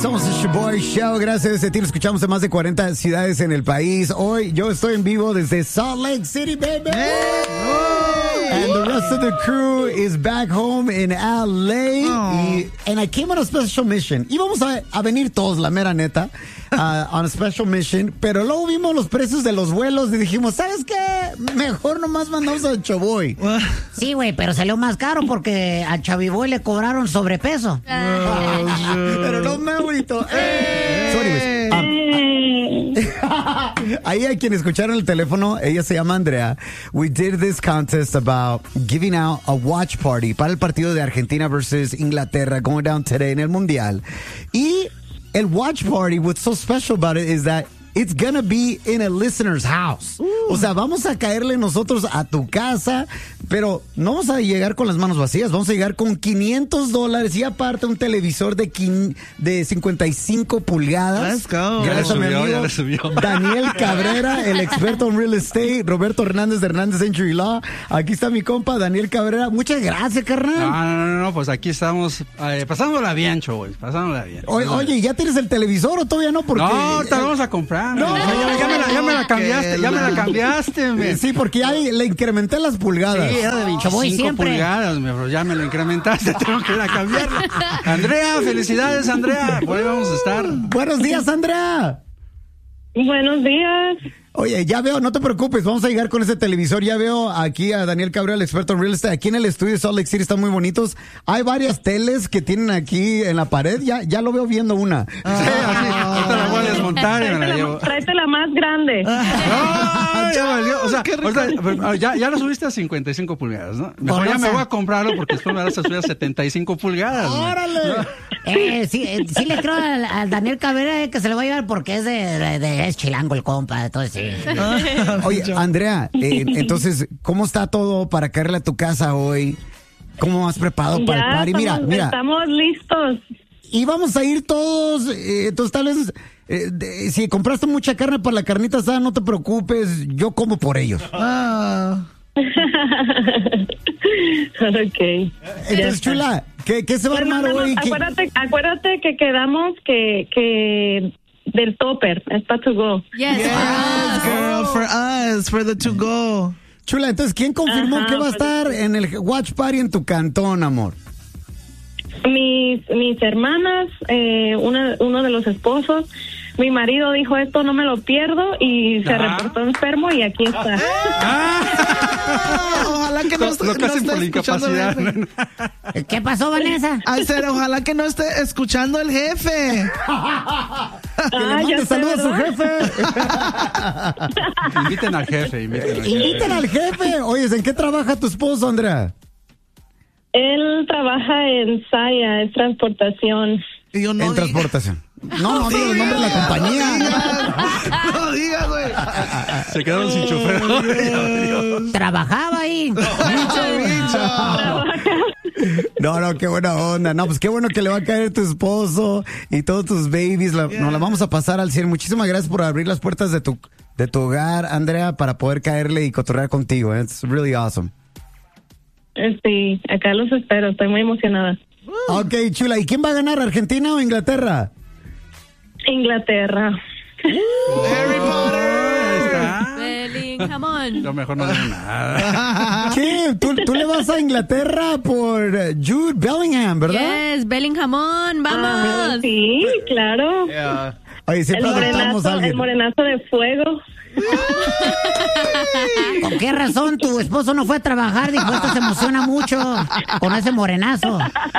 Somos el Shaboy Show. Gracias a ese team escuchamos en más de 40 ciudades en el país. Hoy yo estoy en vivo desde Salt Lake City, baby. And the rest of the crew is back home in LA. And I came on a special mission. Íbamos a venir todos, la mera neta, on a special mission. Pero luego vimos los precios de los vuelos y dijimos, ¿sabes qué? Mejor nomás mandamos al Chaboy. Sí, güey, pero salió más caro porque al Chaviboy le cobraron sobrepeso. Pero no me agüito. Sorry, ahí hay quien escucharon el teléfono, ella se llama Andrea. We did this contest about giving out a watch party para el partido de Argentina versus Inglaterra going down today en el Mundial. Y el watch party, what's so special about it is that it's gonna be in a listener's house. O sea, vamos a caerle nosotros a tu casa, pero no vamos a llegar con las manos vacías, vamos a llegar con $500 y aparte un televisor de 55 pulgadas. Let's go. Gracias a mi amigo Daniel Cabrera, el experto en real estate, Roberto Hernández de Hernández Century Law. Aquí está mi compa Daniel Cabrera. Muchas gracias, carnal. No, pues aquí estamos pasándola bien, Chaboy, pasándola bien. Oye, ¿ya tienes el televisor o todavía no? Porque, no, te vamos a comprar. No, ya me la cambiaste, me. Sí, porque ya le incrementé las pulgadas. Sí, era de 25 pulgadas, ya me la incrementaste, tengo que ir a cambiarla. Andrea, felicidades, Andrea. Por ahí vamos a estar. Buenos días, Andrea. Buenos días. Oye, ya veo, no te preocupes, vamos a llegar con ese televisor. Ya veo aquí a Daniel Cabrera, el experto en real estate. Aquí en el estudio de Salt Lake City están muy bonitos. Hay varias teles que tienen aquí en la pared. Ya lo veo viendo una. Sí, así. Ahorita la voy a desmontar y me la llevo. Tráete la más grande. No, ya valió. O sea, ahorita, ya lo subiste a 55 pulgadas, ¿no? Mejor ya me voy a comprarlo porque después me vas a subir a 75 pulgadas. ¡Órale! Sí le creo al Daniel Cabrera que se le va a llevar porque es chilango el compa, entonces sí. Oye, Andrea, entonces, ¿cómo está todo para caerle a tu casa hoy? ¿Cómo has preparado para el party? Mira. Estamos listos. Y vamos a ir todos, entonces tal vez, si compraste mucha carne para la carnita asada, no te preocupes, yo como por ellos. Okay. Entonces, chula, ¿qué se va a armar hoy? Acuérdate que quedamos que del topper, es para to go. Yes, girl, for the to go. Chula, entonces, ¿quién confirmó que va a estar en el watch party en tu cantón, amor? Mis hermanas, uno de los esposos, mi marido dijo esto no me lo pierdo y se reportó enfermo y aquí está. Ojalá que no esté por la incapacidad. ¿Qué pasó, Vanessa? Ojalá que no esté escuchando el jefe. Que le mande saludos a su jefe. Inviten al jefe. Inviten al jefe. Oye, ¿en qué trabaja tu esposo, Andrea? Él trabaja en Saya, es transportación. En transportación. No diga el nombre de la compañía. No digas, güey. Se quedaron sin chofer. Trabajaba ahí. Bicho. No, qué buena onda. No, pues qué bueno que le va a caer tu esposo y todos tus babies. Nos la vamos a pasar al 100. Muchísimas gracias por abrir las puertas de tu hogar, Andrea, para poder caerle y cotorrear contigo. It's really awesome. Sí, acá los espero. Estoy muy emocionada. Ok, chula. ¿Y quién va a ganar, Argentina o Inglaterra? Inglaterra. Harry Potter. Bellingham on. Yo mejor no digo nada. ¿Qué? ¿Tú le vas a Inglaterra por Jude Bellingham, ¿verdad? Yes, Bellingham on. Vamos. Sí, claro. Oye, siempre adoptamos a alguien. El morenazo de fuego. ¿Con qué razón tu esposo no fue a trabajar? Dijo, esto se emociona mucho con ese morenazo.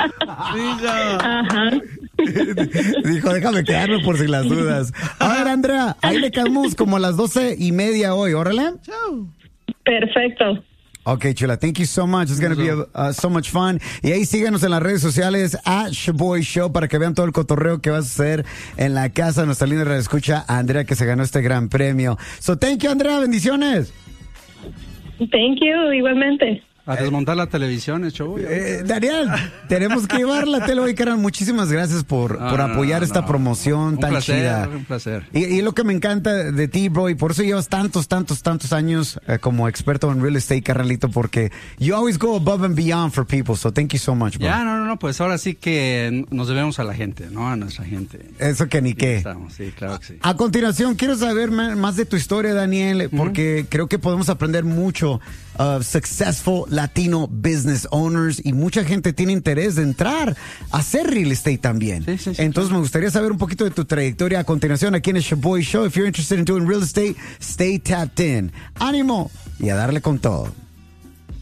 Ajá. Dijo, déjame quedarme por si las dudas. A ver, Andrea, ahí le caemos como a las 12:30 hoy, órale. Perfecto. Ok, chula, thank you so much. It's going to be so much fun. Y ahí síganos en las redes sociales @Shaboy Show para que vean todo el cotorreo que vas a hacer en la casa de nuestra linda radioescucha Andrea, que se ganó este gran premio. So, thank you, Andrea. Bendiciones. Thank you, igualmente. A desmontar la televisión, el show. Daniel, tenemos que llevar la tele hoy, carnal. Muchísimas gracias por apoyar esta promoción tan chida. Un placer. Y lo que me encanta de ti, bro, y por eso llevas tantos años como experto en real estate, carnalito, porque you always go above and beyond for people, so thank you so much, bro. Ya, no, pues ahora sí que nos debemos a la gente, ¿no? A nuestra gente. Eso que ni qué. Sí, claro que sí. A continuación, quiero saber más de tu historia, Daniel, porque creo que podemos aprender mucho of successful Latino business owners y mucha gente tiene interés de entrar a hacer real estate también. Sí, Entonces me gustaría saber un poquito de tu trayectoria a continuación aquí en el Shaboy Show. If you're interested in doing real estate, stay tapped in. ¡Ánimo! Y a darle con todo.